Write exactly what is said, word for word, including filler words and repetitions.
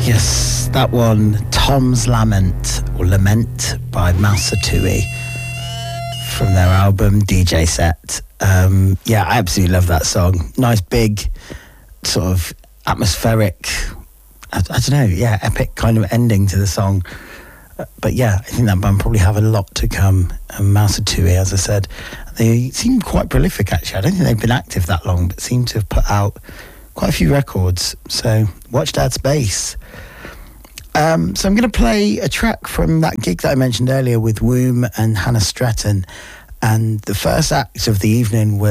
Yes, that one, Tom's Lament, or Lament by Mousa Tui from their album D J Set. Um, yeah, I absolutely love that song. Nice, big, sort of atmospheric, I, I don't know, yeah, epic kind of ending to the song. Uh, but yeah, I think that band probably have a lot to come. And Mousa Tui, as I said, they seem quite prolific actually. I don't think they've been active that long, but seem to have put out quite a few records. So watch that space. Um, so I'm going to play a track from that gig that I mentioned earlier with Womb and Hannah Stratton. And the first act of the evening was